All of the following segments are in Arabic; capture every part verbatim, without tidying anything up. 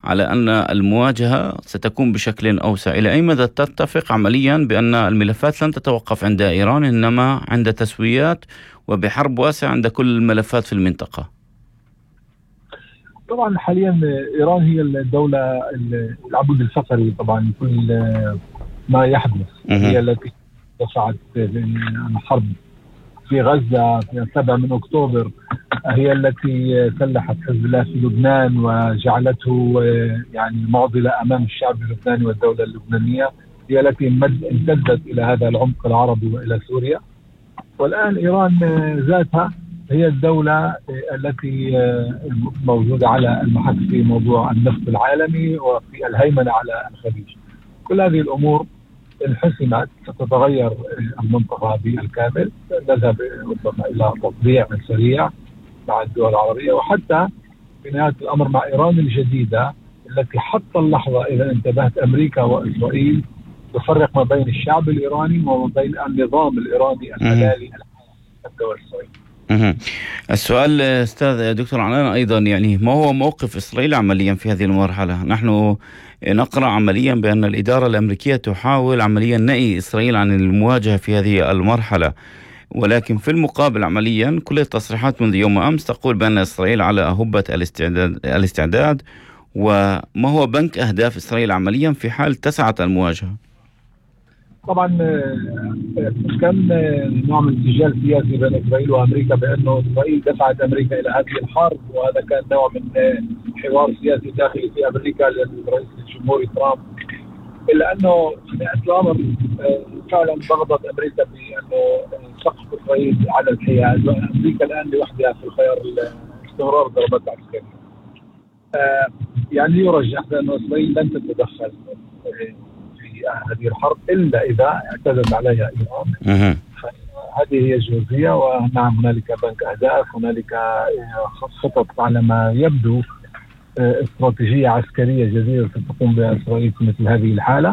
على أن المواجهة ستكون بشكل أوسع. إلى أي مدى تتفق عمليا بأن الملفات لن تتوقف عند إيران، إنما عند تسويات وبحرب واسعة عند كل الملفات في المنطقة؟ طبعا حاليا إيران هي الدولة العمود الفقري طبعا كل ما يحدث. هي التي دفعت الحرب في غزة في السابع من أكتوبر، هي التي سلحت حزب الله في لبنان وجعلته يعني معضلة أمام الشعب اللبناني والدولة اللبنانية، هي التي امتدت إلى هذا العمق العربي وإلى سوريا. والآن إيران ذاتها هي الدولة التي موجودة على المحك في موضوع النفط العالمي وفي الهيمنة على الخليج. كل هذه الأمور إن حسمت ستتغير المنطقة بالكامل، نذهب ربما إلى تطبيع سريع مع الدول العربية، وحتى في نهاية الأمر مع إيران الجديدة التي حتى اللحظة إذا انتبهت أمريكا وإسرائيل تفرق ما بين الشعب الإيراني وما بين النظام الإيراني الملالي الدول السعودية. السؤال أستاذ دكتور عنان أيضا، يعني ما هو موقف إسرائيل عمليا في هذه المرحلة؟ نحن نقرأ عمليا بأن الإدارة الأمريكية تحاول عمليا نهي إسرائيل عن المواجهة في هذه المرحلة، ولكن في المقابل عمليا كل التصريحات منذ يوم أمس تقول بأن إسرائيل على أهبة الاستعداد, الاستعداد وما هو بنك أهداف إسرائيل عمليا في حال اتسعت المواجهة؟ طبعا كان نوع من السجال سياسي بين إسرائيل وأمريكا بأنه إسرائيل دفعت أمريكا إلى هذه الحرب، وهذا كان نوع من حوار سياسي داخلي في أمريكا للرئيس الجمهوري ترامب. إلا أنه في نهاية الأمر فعلا ضغطت أمريكا بأنه سقف إسرائيل على الحياد، وأمريكا الآن لوحدها في الخيار استمرار الضربات العسكرية. يعني يرجح بأن إسرائيل لن تتدخل هذه الحرب إلا إذا اعتدت عليها إيران. هذه هي الجزئية. ونعم هنالك بنك أهداف، هنالك خطط على ما يبدو استراتيجية عسكرية جديدة ستقوم بها إسرائيل في مثل هذه الحالة،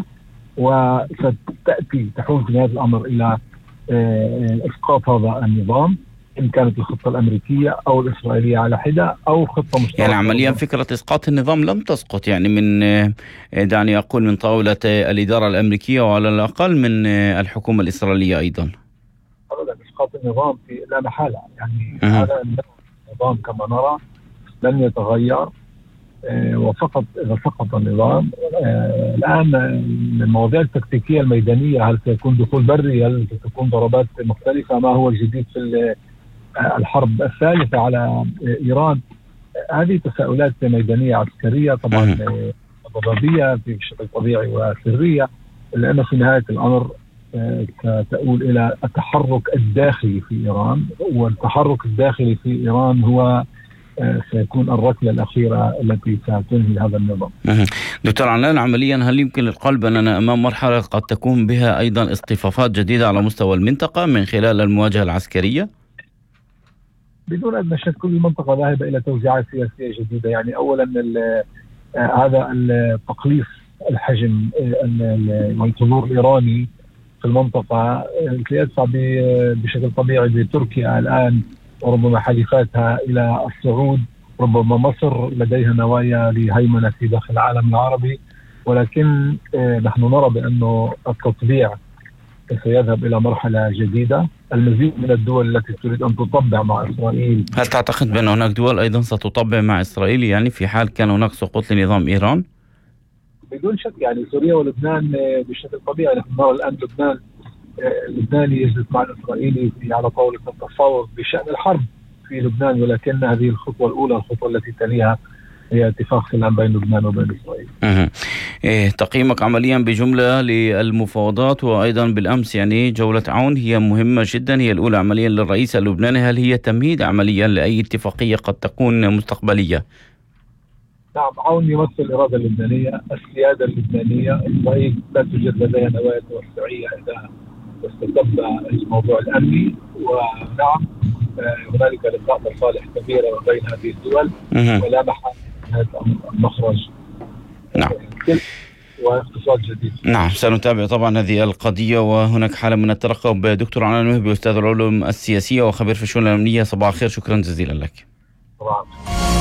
وستأتي تحول في هذا الأمر إلى إسقاط هذا النظام، إن كانت الخطة الأمريكية أو الإسرائيلية على حدة أو خطة مشتركة. يعني عمليا فكرة إسقاط النظام لم تسقط، يعني من دعني أقول من طاولة الإدارة الأمريكية وعلى الأقل من الحكومة الإسرائيلية أيضا. أبدا إسقاط النظام في لا محالة، يعني هذا النظام كما نرى لن يتغير، وفقط إذا سقط النظام. الآن المواضيع التكتيكية الميدانية، هل سيكون دخول بري، هل ستكون ضربات مختلفة، ما هو الجديد في الحرب الثالثة على إيران، هذه تساؤلات ميدانية عسكرية طبعا ضبابية بشكل طبيعي وسرية، لأن في نهاية الأمر ستؤول إلى التحرك الداخلي في إيران، والتحرك الداخلي في إيران هو سيكون الركلة الأخيرة التي ستنهي هذا النظام. دكتور عنان، عمليا هل يمكن للقول بأننا أمام مرحلة قد تكون بها أيضا اصطفافات جديدة على مستوى المنطقة من خلال المواجهة العسكرية؟ بدون أدنى شك كل المنطقة ذاهبة إلى توزيعات سياسية جديدة. يعني أولا هذا التقليص الحجم والحضور الإيراني في المنطقة سيدفع بشكل طبيعي بتركيا الآن وربما حليفاتها إلى الصعود، ربما مصر لديها نوايا لهيمنة في داخل العالم العربي، ولكن نحن نرى بأنه التطبيع سيذهب إلى مرحلة جديدة. المزيد من الدول التي تريد أن تطبع مع إسرائيل. هل تعتقد بأن هناك دول أيضا ستطبع مع إسرائيل يعني في حال كان هناك سقوط لنظام إيران؟ بدون شك، يعني سوريا ولبنان بشكل طبيعي. نحن نرى الآن لبنان اللبناني يجلس مع الإسرائيلي على طاولة التفاوض بشأن الحرب في لبنان، ولكن هذه الخطوة الأولى. الخطوة التي تليها هي اتفاق سلام بين لبنان وبين إسرائيل. إيه تقييمك عمليا بجملة للمفاوضات وأيضا بالأمس يعني جولة عون هي مهمة جدا، هي الأولى عمليا للرئيس اللبناني، هل هي تمهيد عمليا لأي اتفاقية قد تكون مستقبلية؟ نعم، عون يمثل الإرادة اللبنانية، السيادة اللبنانية. إسرائيل لا توجد لديها نوايا توسعية إذا استتب الموضوع الأمني. ونعم هنالك لقاء مصالح كبيرة بين هذه الدول، ولا محال هذا المخرج نعم واقتصاد جديد. نعم، سنتابع طبعا هذه القضية، وهناك حالة من الترقب. دكتور عنان المهبي، أستاذ العلوم السياسية وخبير في الشؤون الأمنية، صباح الخير، شكرا جزيلا لك. طبعا.